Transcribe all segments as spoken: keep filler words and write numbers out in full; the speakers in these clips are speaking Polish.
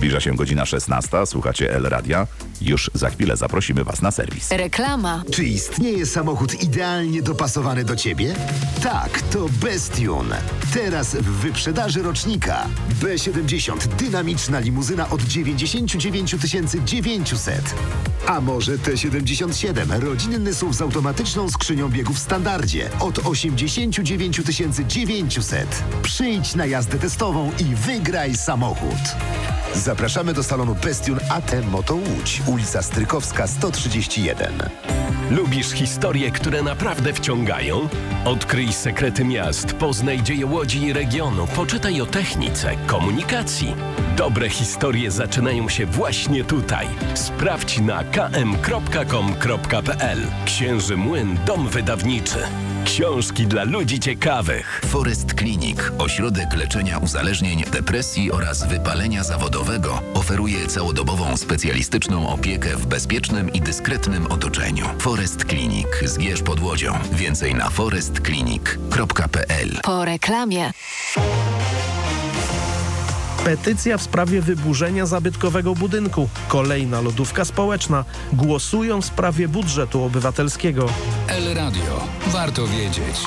Zbliża się godzina szesnasta, słuchacie El Radia. Już za chwilę zaprosimy Was na serwis. Reklama. Czy istnieje samochód idealnie dopasowany do Ciebie? Tak, to Bestune. Teraz w wyprzedaży rocznika. B siedemdziesiąt, dynamiczna limuzyna od dziewięćdziesiąt dziewięć tysięcy dziewięćset. A może T siedemdziesiąt siedem, rodzinny S U V z automatyczną skrzynią biegów w standardzie od osiemdziesiąt dziewięć tysięcy dziewięćset. Przyjdź na jazdę testową i wygraj samochód. Zapraszamy do salonu Bestune A T Moto Łódź, ulica Strykowska sto trzydzieści jeden. Lubisz historie, które naprawdę wciągają? Odkryj sekrety miast, poznaj dzieje Łodzi i regionu, poczytaj o technice, komunikacji. Dobre historie zaczynają się właśnie tutaj. Sprawdź na k m kropka com kropka p l. Księży Młyn, dom wydawniczy. Książki dla ludzi ciekawych. Forest Clinic, ośrodek leczenia uzależnień, depresji oraz wypalenia zawodowego, oferuje całodobową specjalistyczną opiekę w bezpiecznym i dyskretnym otoczeniu. Forest Clinic, Zgierz pod Łodzią. Więcej na forest clinic kropka p l. Po reklamie. Petycja w sprawie wyburzenia zabytkowego budynku. Kolejna lodówka społeczna. Głosują w sprawie budżetu obywatelskiego. El Radio. Warto wiedzieć.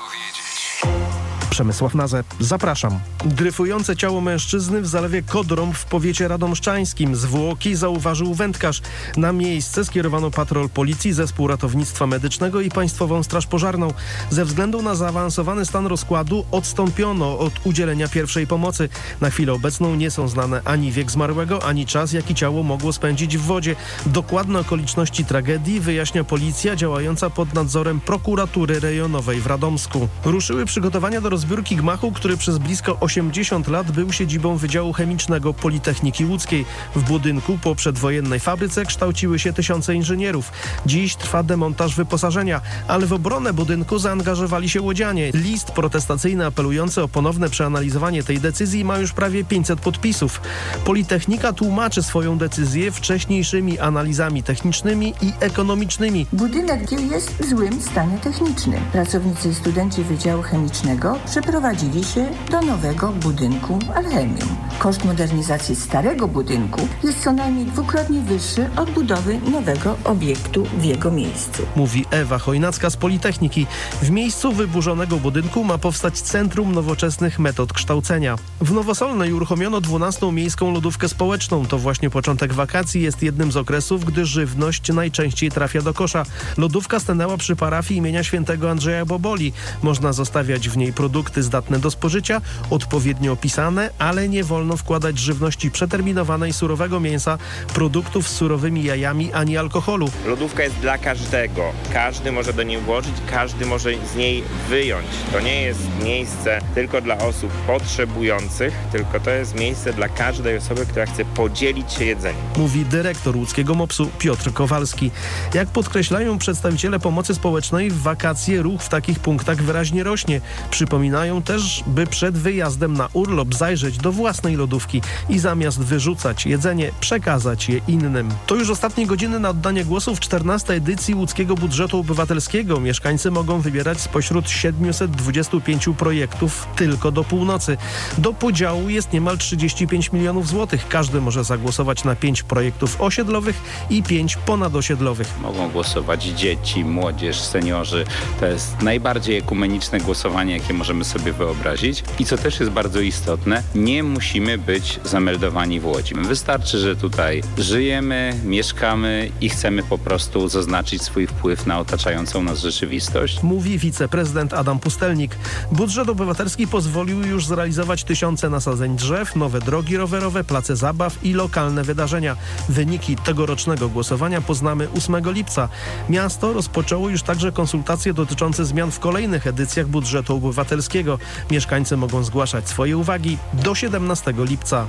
Przemysław Nazę, zapraszam. Dryfujące ciało mężczyzny w zalewie Kodrąb w powiecie radomszczańskim. Zwłoki zauważył wędkarz. Na miejsce skierowano patrol policji, zespół ratownictwa medycznego i Państwową Straż Pożarną. Ze względu na zaawansowany stan rozkładu odstąpiono od udzielenia pierwszej pomocy. Na chwilę obecną nie są znane ani wiek zmarłego, ani czas, jaki ciało mogło spędzić w wodzie. Dokładne okoliczności tragedii wyjaśnia policja działająca pod nadzorem prokuratury rejonowej w Radomsku. Ruszyły przygotowania do rozbiórki gmachu, który przez blisko osiemdziesiąt lat był siedzibą Wydziału Chemicznego Politechniki Łódzkiej. W budynku po przedwojennej fabryce kształciły się tysiące inżynierów. Dziś trwa demontaż wyposażenia, ale w obronę budynku zaangażowali się łodzianie. List protestacyjny apelujący o ponowne przeanalizowanie tej decyzji ma już prawie pięćset podpisów. Politechnika tłumaczy swoją decyzję wcześniejszymi analizami technicznymi i ekonomicznymi. Budynek jest w złym stanie technicznym. Pracownicy i studenci Wydziału Chemicznego przeprowadzili się do nowego budynku Alchemium. Koszt modernizacji starego budynku jest co najmniej dwukrotnie wyższy od budowy nowego obiektu w jego miejscu. Mówi Ewa Chojnacka z Politechniki. W miejscu wyburzonego budynku ma powstać Centrum Nowoczesnych Metod Kształcenia. W Nowosolnej uruchomiono dwunastą miejską lodówkę społeczną. To właśnie początek wakacji jest jednym z okresów, gdy żywność najczęściej trafia do kosza. Lodówka stanęła przy parafii imienia świętego Andrzeja Boboli. Można zostawiać w niej produkty zdatne do spożycia, odpowiednio opisane, ale nie wolno wkładać żywności przeterminowanej, surowego mięsa, produktów z surowymi jajami ani alkoholu. Lodówka jest dla każdego. Każdy może do niej włożyć, każdy może z niej wyjąć. To nie jest miejsce tylko dla osób potrzebujących, tylko to jest miejsce dla każdej osoby, która chce podzielić się jedzeniem. Mówi dyrektor łódzkiego mopsu Piotr Kowalski. Jak podkreślają przedstawiciele pomocy społecznej, w wakacje ruch w takich punktach wyraźnie rośnie. Przypominają też, by przed wyjazdem na urlop zajrzeć do własnej lodówki i zamiast wyrzucać jedzenie, przekazać je innym. To już ostatnie godziny na oddanie głosu w czternastej edycji łódzkiego budżetu obywatelskiego. Mieszkańcy mogą wybierać spośród siedmiuset dwudziestu pięciu projektów tylko do północy. Do podziału jest niemal trzydzieści pięć milionów złotych. Każdy może zagłosować na pięć projektów osiedlowych i pięć ponadosiedlowych. Mogą głosować dzieci, młodzież, seniorzy. To jest najbardziej ekumeniczne głosowanie, jakie możemy sobie wyobrazić. I co też jest bardzo istotne, nie musimy być zameldowani w Łodzi. Wystarczy, że tutaj żyjemy, mieszkamy i chcemy po prostu zaznaczyć swój wpływ na otaczającą nas rzeczywistość. Mówi wiceprezydent Adam Pustelnik. Budżet obywatelski pozwolił już zrealizować tysiące nasadzeń drzew, nowe drogi rowerowe, place zabaw i lokalne wydarzenia. Wyniki tegorocznego głosowania poznamy ósmego lipca. Miasto rozpoczęło już także konsultacje dotyczące zmian w kolejnych edycjach budżetu obywatelskiego. Mieszkańcy mogą zgłaszać swoje uwagi do siedemnastego lipca.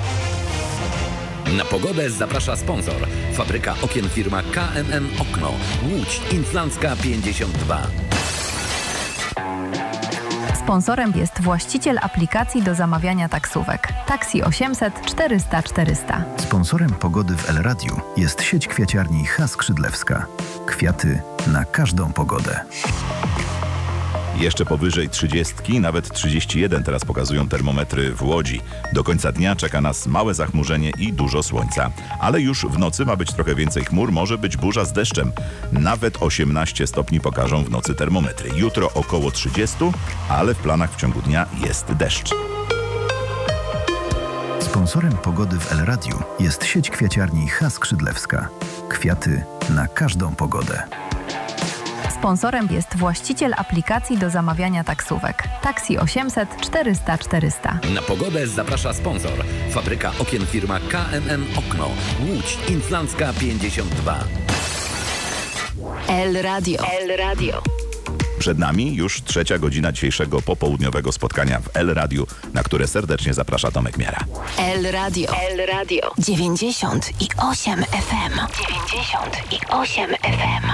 Na pogodę zaprasza sponsor. Fabryka okien firma K M M Okno. Łódź Inflancka pięćdziesiąt dwa. Sponsorem jest właściciel aplikacji do zamawiania taksówek. Taksi osiemset czterysta czterysta. Sponsorem pogody w El Radiu jest sieć kwiaciarni H. Skrzydlewska. Kwiaty na każdą pogodę. Jeszcze powyżej trzydziestki, nawet trzydzieści jeden teraz pokazują termometry w Łodzi. Do końca dnia czeka nas małe zachmurzenie i dużo słońca. Ale już w nocy ma być trochę więcej chmur, może być burza z deszczem. Nawet osiemnaście stopni pokażą w nocy termometry. Jutro około trzydzieści, ale w planach w ciągu dnia jest deszcz. Sponsorem pogody w El Radiu jest sieć kwiaciarni H. Skrzydlewska. Kwiaty na każdą pogodę. Sponsorem jest właściciel aplikacji do zamawiania taksówek. Taksi osiemset czterysta czterysta. Na pogodę zaprasza sponsor. Fabryka okien firma K M M Okno. Łódź Inflancka pięćdziesiąt dwa. El Radio. El Radio. Przed nami już trzecia godzina dzisiejszego popołudniowego spotkania w El Radiu, na które serdecznie zaprasza Tomek Miara. El Radio. El Radio. dziewięćdziesiąt i osiem F M. dziewięćdziesiąt i osiem F M.